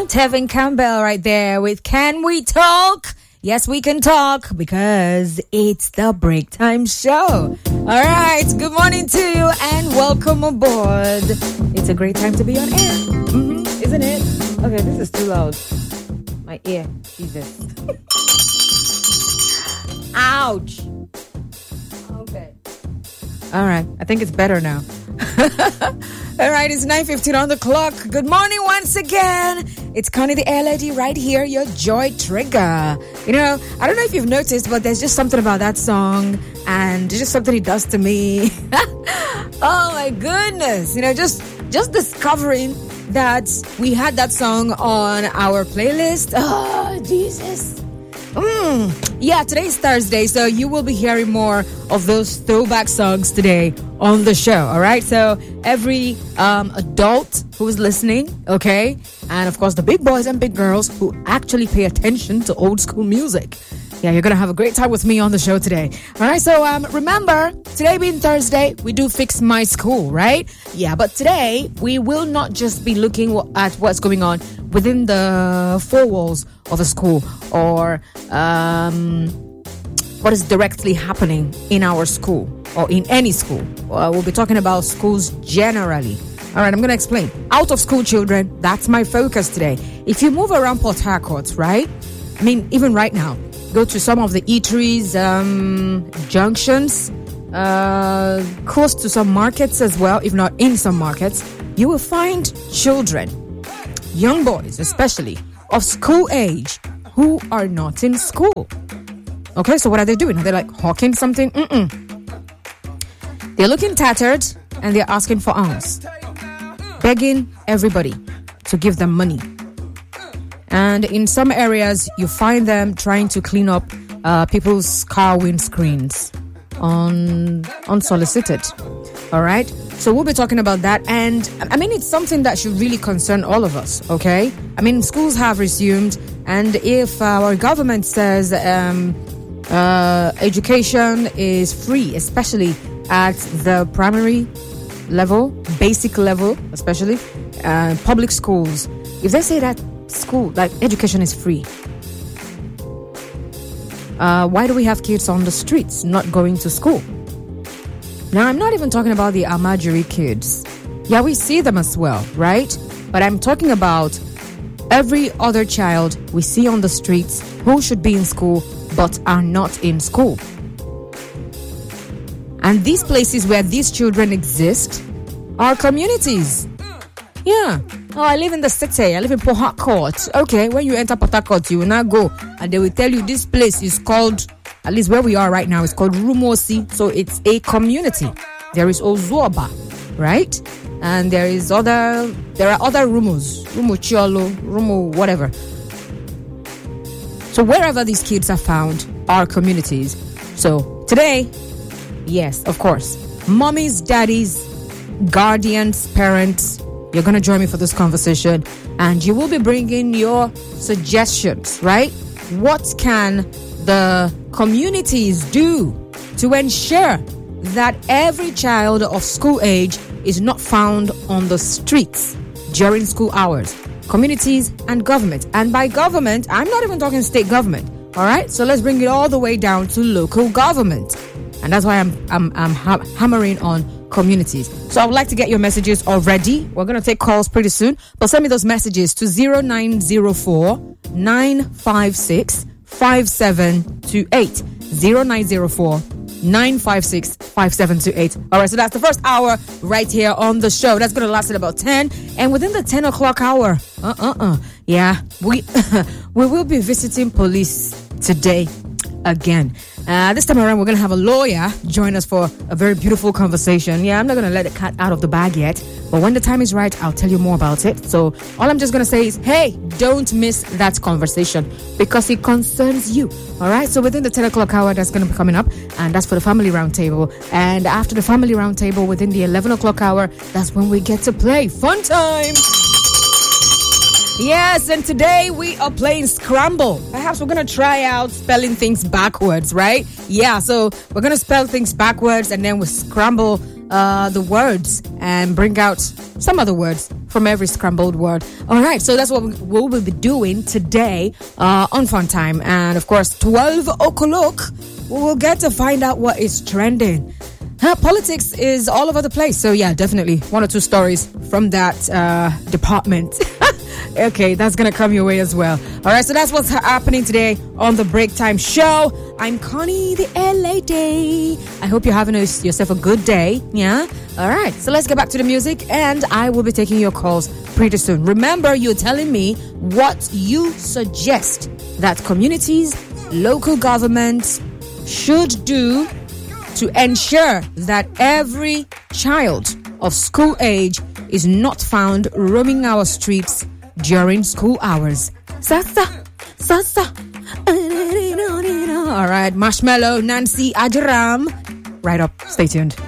Tevin Campbell right there with Can We Talk? Yes, we can talk because it's the Break Time Show. All right, good morning to you and welcome aboard. It's a great time to be on air, isn't it? Okay, this is too loud. My ear, Jesus. Ouch. Okay. All right, I think it's better now. All right, it's 9:15 on the clock. Good morning once again. It's Connie the lady right here, your joy trigger. You know, I don't know if you've noticed, but there's just something about that song and just something it does to me. Oh my goodness. You know, just discovering that we had that song on our playlist. Oh, Jesus. Yeah, today's Thursday, so you will be hearing more of those throwback songs today on the show, all right? So every adult who is listening, okay, and of course the big boys and big girls who actually pay attention to old school music. Yeah, you're going to have a great time with me on the show today. All right, so remember, today being Thursday, we do Fix My School, right? Yeah, but today we will not just be looking at what's going on within the four walls of a school or what is directly happening in our school or in any school. We'll be talking about schools generally. All right, I'm going to explain. Out of school children, that's my focus today. If you move around Port Harcourt, right? I mean, even right now, go to some of the eateries, junctions, close to some markets as well, if not in some markets, you will find children, young boys especially, of school age who are not in school. Okay, so what are they doing? Are they like hawking something? They're looking tattered and they're asking for alms, begging everybody to give them money. And in some areas, you find them trying to clean up people's car windscreens unsolicited. All right? So we'll be talking about that. And I mean, it's something that should really concern all of us, okay? I mean, schools have resumed. And if our government says education is free, especially at the primary level, basic level, especially public schools, if they say that school, like education is free, why do we have kids on the streets not going to school? Now, I'm not even talking about the Amajiri kids. Yeah, we see them as well, right? But I'm talking about every other child we see on the streets who should be in school but are not in school. And these places where these children exist are communities. Yeah. Oh, I live in the city. I live in Port Harcourt. Okay, when you enter Port Harcourt, you will now go and they will tell you this place is called, at least where we are right now, it's called Rumosi. So it's a community. There is Ozuoba, right? And there are other Rumos, Rumo Chiolo, Rumo whatever. So wherever these kids are found are communities. So today, yes, of course, mommies, daddies, guardians, parents, you're going to join me for this conversation and you will be bringing your suggestions, right? What can the communities do to ensure that every child of school age is not found on the streets during school hours? Communities and government. And by government, I'm not even talking state government. All right? So let's bring it all the way down to local government. And that's why I'm hammering on communities. So I would like to get your messages already. We're going to take calls pretty soon. But send me those messages to 0904 956 5728. 0904 956 5728. All right, so that's the first hour right here on the show. That's going to last at about 10. And within the 10 o'clock hour, yeah, we will be visiting police today again. This time around, we're going to have a lawyer join us for a very beautiful conversation. Yeah, I'm not going to let the cat out of the bag yet, but when the time is right, I'll tell you more about it. So all I'm just going to say is, hey, don't miss that conversation because it concerns you. All right, so within the 10 o'clock hour, that's going to be coming up, and that's for the family roundtable. And after the family roundtable, within the 11 o'clock hour, that's when we get to play. Fun time! Yes, and today we are playing Scramble. Perhaps we're going to try out spelling things backwards, right? Yeah, so we're going to spell things backwards and then we'll scramble the words and bring out some other words from every scrambled word. All right, so that's what we will be doing today on Fun Time. And of course, 12 o'clock, we will get to find out what is trending. Politics is all over the place. So yeah, definitely one or two stories from that department. Okay, that's going to come your way as well. All right, so that's what's happening today on the Break Time Show. I'm Connie, the LA Day. I hope you're having yourself a good day. Yeah? All right, so let's get back to the music, and I will be taking your calls pretty soon. Remember, you're telling me what you suggest that communities, local governments should do to ensure that every child of school age is not found roaming our streets during school hours. Sasa. All right, Marshmello, Nancy Ajaram. Right up. Stay tuned.